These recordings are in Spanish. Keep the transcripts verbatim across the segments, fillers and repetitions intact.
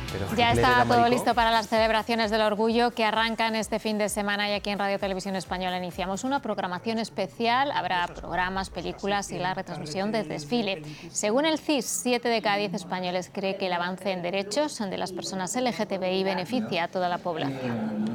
Pero ya Hitler está era todo maricón. listo para las celebraciones del orgullo que arrancan este fin de semana y aquí en Radio Televisión Española iniciamos una programación especial. Habrá programas, películas y la retransmisión del desfile. Según el C I S, siete de cada diez españoles cree que el avance en derechos de las personas L G T B I beneficia a toda la población.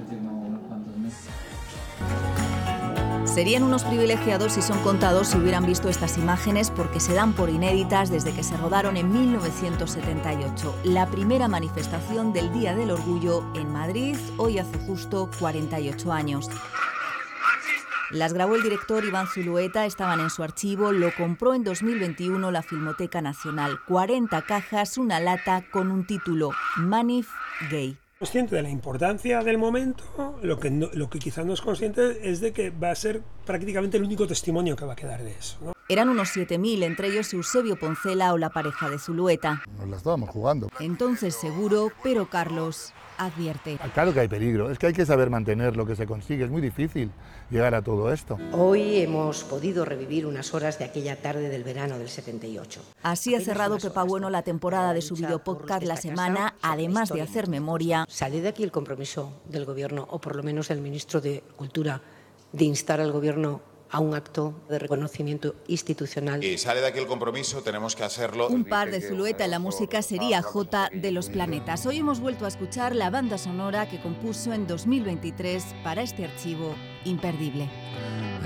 Serían unos privilegiados si son contados si hubieran visto estas imágenes porque se dan por inéditas desde que se rodaron en mil novecientos setenta y ocho. La primera manifestación del Día del Orgullo en Madrid, hoy hace justo cuarenta y ocho años. Las grabó el director Iván Zulueta, estaban en su archivo, lo compró en dos mil veintiuno la Filmoteca Nacional. cuarenta cajas, una lata con un título, Manif Gay. Consciente de la importancia del momento, lo que, no, lo que quizás no es consciente es de que va a ser prácticamente el único testimonio que va a quedar de eso, ¿no? Eran unos siete mil, entre ellos Eusebio Poncela o la pareja de Zulueta. Nos la estábamos jugando. Entonces seguro, pero Carlos advierte. Claro que hay peligro, es que hay que saber mantener lo que se consigue, es muy difícil llegar a todo esto. Hoy hemos podido revivir unas horas de aquella tarde del verano del setenta y ocho. Así ha cerrado Pepa Bueno la temporada de su videopodcast La Semana, además de hacer memoria. Sale de aquí el compromiso del Gobierno, o por lo menos el ministro de Cultura, de instar al Gobierno a un acto de reconocimiento institucional. Y sale de aquí el compromiso, tenemos que hacerlo. Un par de Zulueta en la música sería J de los Planetas. Hoy hemos vuelto a escuchar la banda sonora que compuso en dos mil veintitrés para este archivo imperdible.